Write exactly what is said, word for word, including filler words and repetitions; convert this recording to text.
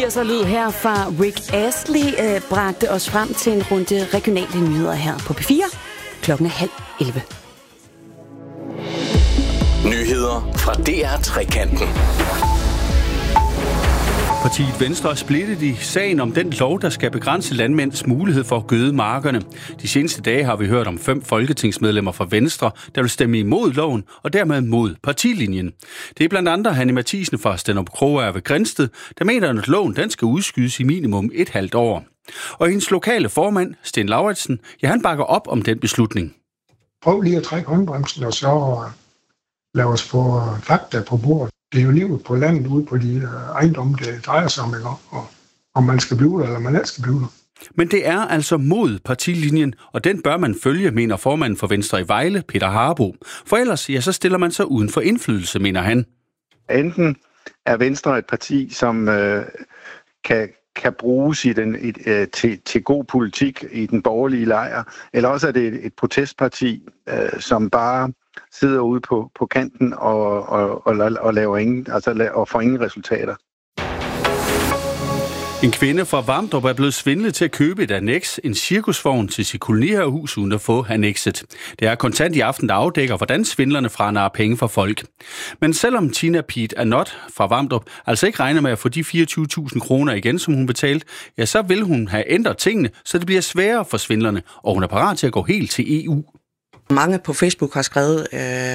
Så lyd her fra Rick Astley øh, bragte os frem til en runde regionale nyheder her på P fire. Klokken er halv elleve. Nyheder fra D R Trekanten. Partiet Venstre er splittet i sagen om den lov, der skal begrænse landmænds mulighed for at gøde markerne. De seneste dage har vi hørt om fem folketingsmedlemmer fra Venstre, der vil stemme imod loven og dermed mod partilinjen. Det er blandt andre Hanne Mathisen fra Stenderup Krogager ved Grindsted, der mener, at loven den skal udskydes i minimum et halvt år. Og hendes lokale formand, Sten Lauritsen, ja, han bakker op om den beslutning. Prøv lige at trække håndbremsen og så lad os få fakta på bordet. Det er jo livet på landet ude på de ejendomme, det drejer sig om, og om man skal blive der, eller man ikke skal blive der. Men det er altså mod partilinjen, og den bør man følge, mener formanden for Venstre i Vejle, Peter Harbo. For ellers, ja, så stiller man sig uden for indflydelse, mener han. Enten er Venstre et parti, som øh, kan, kan bruges i den, et, øh, til, til god politik i den borgerlige lejr, eller også er det et, et protestparti, øh, som bare sidder ude på, på kanten og, og, og, og laver ingen, altså og får ingen resultater. En kvinde fra Vamdrup er blevet svindlet til at købe et anneks, en cirkusvogn til sit kolonihavehus uden at få annekset. Det er Kontant i aften, der afdækker, hvordan svindlerne franarrer penge fra folk. Men selvom Tina Piet Anot fra Vamdrup altså ikke regner med at få de fireogtyve tusind kroner igen, som hun betalte, ja, så vil hun have ændret tingene, så det bliver sværere for svindlerne, og hun er parat til at gå helt til E U. Mange på Facebook har skrevet, øh,